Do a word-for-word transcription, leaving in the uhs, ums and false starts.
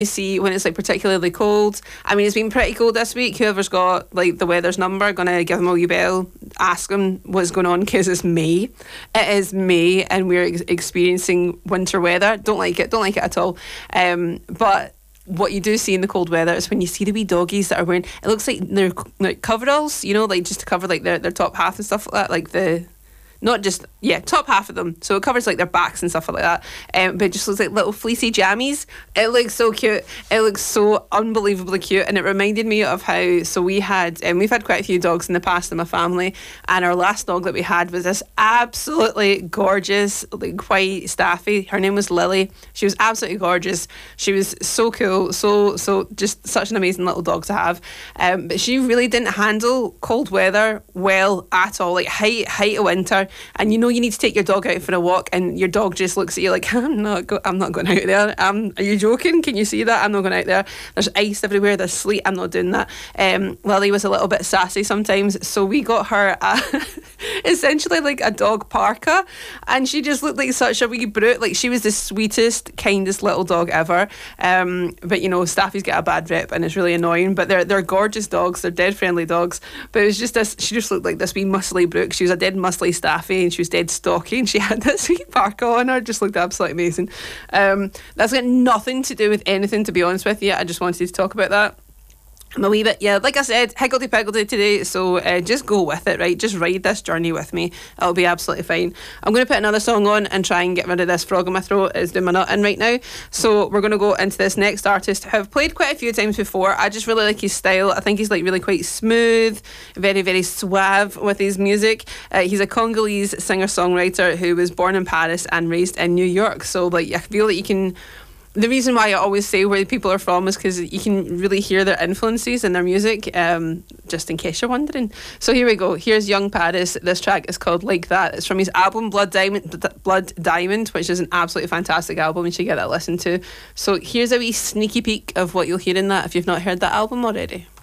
You see when it's like particularly cold. I mean, it's been pretty cold this week. Whoever's got like the weather's number, gonna give them a wee bell, ask them what's going on, because it's May. It is May and we're ex- experiencing winter weather. Don't like it, don't like it at all. Um, but what you do see in the cold weather is when you see the wee doggies that are wearing, it looks like they're like coveralls, you know, like just to cover like their, their top half and stuff like that, like the not just, yeah, top half of them. So it covers like their backs and stuff like that. Um, but it just looks like little fleecy jammies. It looks so cute. It looks so unbelievably cute. And it reminded me of how, so we had, and um, we've had quite a few dogs in the past in my family. And our last dog that we had was this absolutely gorgeous, like white staffy. Her name was Lily. She was absolutely gorgeous. She was so cool. So, so just such an amazing little dog to have. Um, but she really didn't handle cold weather well at all. Like height, height of winter. And you know you need to take your dog out for a walk, and your dog just looks at you like, I'm not go- I'm not going out there. Um, are you joking? Can you see that? I'm not going out there. There's ice everywhere. There's sleet. I'm not doing that. Um, Lily was a little bit sassy sometimes, so we got her a essentially like a dog parka, and she just looked like such a wee brute. Like she was the sweetest, kindest little dog ever. Um, but you know, Staffies get a bad rep, and it's really annoying. But they're they're gorgeous dogs. They're dead friendly dogs. But it was just this. She just looked like this wee muscly brute. She was a dead muscly Staffy. And she was dead stocky, and she had this wee parka on her, just looked absolutely amazing. Um, that's got nothing to do with anything, to be honest with you. I just wanted to talk about that. I'm a wee bit, yeah, like I said, higgledy-piggledy today, so uh, just go with it, right? Just ride this journey with me. It'll be absolutely fine. I'm going to put another song on and try and get rid of this frog in my throat. It's doing my nut in right now. So we're going to go into this next artist who I've played quite a few times before. I just really like his style. I think he's like really quite smooth, very, very suave with his music. Uh, he's a Congolese singer-songwriter who was born in Paris and raised in New York. So like I feel that you can... The reason why I always say where people are from is because you can really hear their influences in their music, um, just in case you're wondering. So here we go. Here's Young Paris. This track is called Like That. It's from his album Blood Diamond, Blood Diamond, which is an absolutely fantastic album. You should get that listened to. So here's a wee sneaky peek of what you'll hear in that if you've not heard that album already.